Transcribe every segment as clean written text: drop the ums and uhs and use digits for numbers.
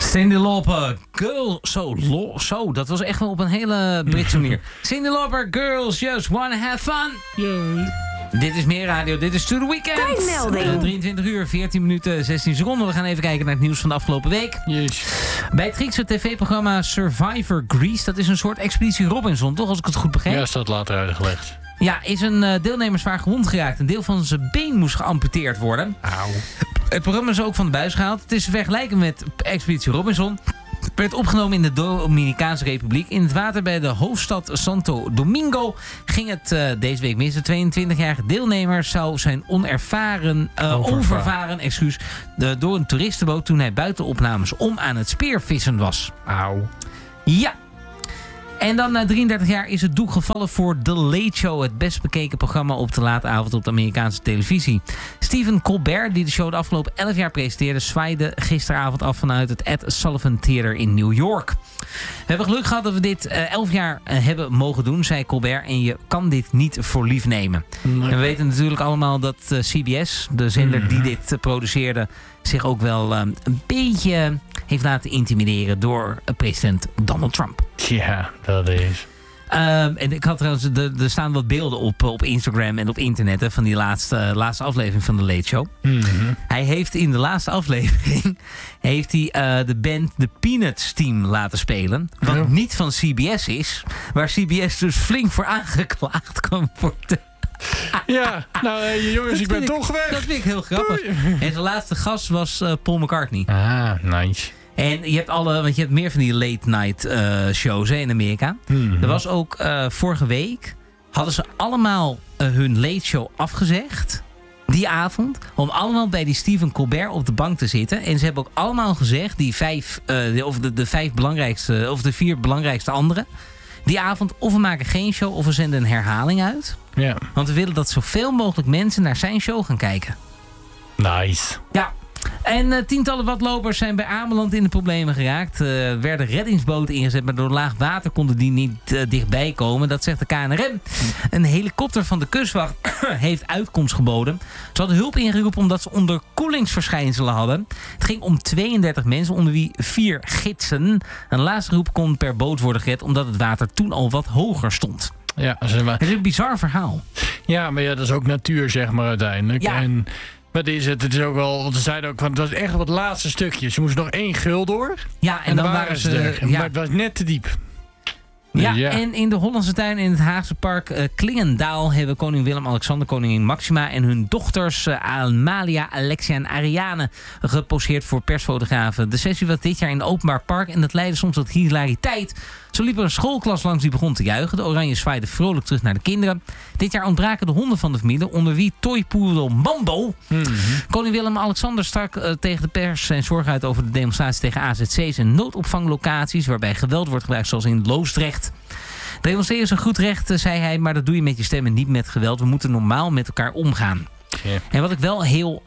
Cyndi Lauper, Girl... Zo, dat was echt wel op een hele Britse manier. Cyndi Lauper, Girls Just Wanna Have Fun. Yay. Dit is meer radio, dit is To The Weekend. Tijdmelding. 23 uur, 14 minuten, 16 seconden. We gaan even kijken naar het nieuws van de afgelopen week. Yes. Bij het Griekse tv-programma Survivor Greece, dat is een soort expeditie Robinson, toch? Als ik het goed begreep. Ja, staat later uitgelegd. Ja, is een deelnemer zwaar gewond geraakt. Een deel van zijn been moest geamputeerd worden. Auw. Het programma is ook van de buis gehaald. Het is vergelijkbaar met Expeditie Robinson. Het werd opgenomen in de Dominicaanse Republiek. In het water bij de hoofdstad Santo Domingo ging het deze week mis. De 22-jarige deelnemer zou zijn overvaren door een toeristenboot toen hij buiten opnames om aan het speervissen was. Auw. Ja. En dan na 33 jaar is het doek gevallen voor The Late Show. Het best bekeken programma op de late avond op de Amerikaanse televisie. Stephen Colbert, die de show de afgelopen 11 jaar presenteerde, zwaaide gisteravond af vanuit het Ed Sullivan Theater in New York. We hebben geluk gehad dat we dit 11 jaar hebben mogen doen, zei Colbert. En je kan dit niet voor lief nemen. Nee. En we weten natuurlijk allemaal dat CBS, de zender die dit produceerde, zich ook wel een beetje heeft laten intimideren door president Donald Trump. Ja, dat is. En ik had trouwens, er staan wat beelden op Instagram en op internet van die laatste aflevering van The Late Show. Mm-hmm. Hij heeft in de laatste aflevering de band The Peanuts Team laten spelen. Wat niet van CBS is. Waar CBS dus flink voor aangeklaagd kan worden. Ja, nou jongens, ik ben toch weg. Dat vind ik heel grappig. Doei. En zijn laatste gast was Paul McCartney. Ah, nice. En je hebt want je hebt meer van die late night shows in Amerika. Mm-hmm. Er was ook vorige week, hadden ze allemaal hun late show afgezegd. Die avond. Om allemaal bij die Stephen Colbert op de bank te zitten. En ze hebben ook allemaal gezegd, de 4 belangrijkste anderen. Die avond, of we maken geen show of we zenden een herhaling uit. Ja. Want we willen dat zoveel mogelijk mensen naar zijn show gaan kijken. Nice. Ja. En tientallen watlopers zijn bij Ameland in de problemen geraakt. Werden reddingsboten ingezet, maar door laag water konden die niet dichtbij komen. Dat zegt de KNRM. Een helikopter van de kustwacht heeft uitkomst geboden. Ze hadden hulp ingeroepen omdat ze onderkoelingsverschijnselen hadden. Het ging om 32 mensen, onder wie 4 gidsen. Een laatste groep kon per boot worden gered, omdat het water toen al wat hoger stond. Ja, het is een bizar verhaal. Ja, maar ja, dat is ook natuur, zeg maar, uiteindelijk. Ja. En wat is het? Het is ook wel, want ze zeiden ook, het was echt wat laatste stukjes. Ze moesten nog 1 gul door. Ja, en dan waren ze er. Ja. Maar het was net te diep. Ja, ja, en in de Hollandse tuin in het Haagse park Klingendaal hebben koning Willem-Alexander, koningin Maxima en hun dochters Amalia, Alexia en Ariane geposeerd voor persfotografen. De sessie was dit jaar in het openbaar park en dat leidde soms tot hilariteit. Zo liep er een schoolklas langs die begon te juichen. De oranje zwaaide vrolijk terug naar de kinderen. Dit jaar ontbraken de honden van de familie, onder wie toypoedel Mambo. Mm-hmm. Koning Willem-Alexander stak tegen de pers zijn zorgen uit over de demonstratie tegen AZC's en noodopvanglocaties, waarbij geweld wordt gebruikt, zoals in Loosdrecht. Demonstreren is een goed recht, zei hij, maar dat doe je met je stem en niet met geweld. We moeten normaal met elkaar omgaan. Yeah. En wat ik wel heel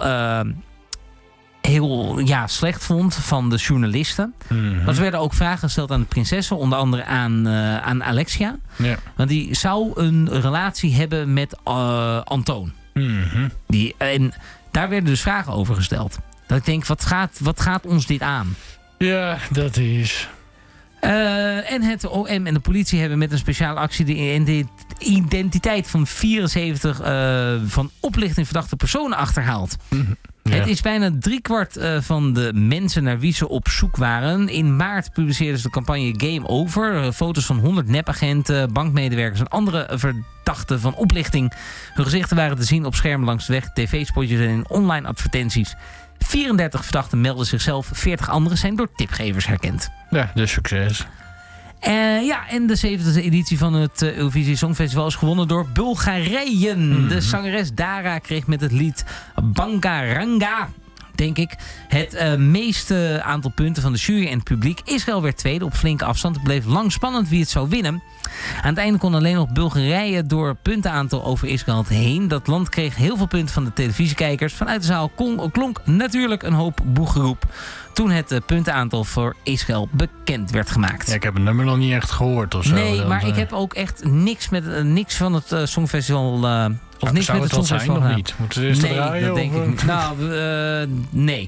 slecht vond van de journalisten. Mm-hmm. Want er werden ook vragen gesteld aan de prinsessen, onder andere aan Alexia. Yeah. Want die zou een relatie hebben met Antoon. Mm-hmm. En daar werden dus vragen over gesteld. Dat ik denk, wat gaat ons dit aan? Ja, dat is. En het OM en de politie hebben met een speciale actie de identiteit van 74 van oplichting verdachte personen achterhaald. Mm-hmm. Ja. Het is bijna 3/4 van de mensen naar wie ze op zoek waren. In maart publiceerden ze de campagne Game Over. Foto's van 100 nepagenten, bankmedewerkers en andere verdachten van oplichting. Hun gezichten waren te zien op schermen langs de weg, tv-spotjes en in online advertenties. 34 verdachten melden zichzelf, 40 anderen zijn door tipgevers herkend. Ja, dus succes. En de 70e editie van het Eurovisie Songfestival is gewonnen door Bulgarije. Mm-hmm. De zangeres Dara kreeg met het lied Bangaranga, denk ik, het meeste aantal punten van de jury en het publiek. Israël werd tweede op flinke afstand. Het bleef lang spannend wie het zou winnen. Aan het einde kon alleen nog Bulgarije door puntenaantal over Israël heen. Dat land kreeg heel veel punten van de televisiekijkers. Vanuit de zaal klonk natuurlijk een hoop boegeroep toen het puntenaantal voor Israël bekend werd gemaakt. Ja, ik heb het nummer nog niet echt gehoord of zo. Nee, maar ik heb ook echt niks van het Songfestival Of niks met het Songfestival nog niet? Moeten ze eerst draaien? Dat denk ik niet. Nou, nee.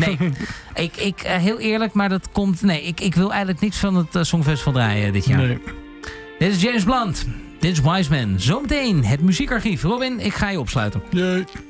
Heel eerlijk, maar dat komt... Nee, ik wil eigenlijk niks van het Songfestival draaien dit jaar. Nee. Dit is James Blunt. Dit is Wiseman. Zometeen het muziekarchief. Robin, ik ga je opsluiten. Jee.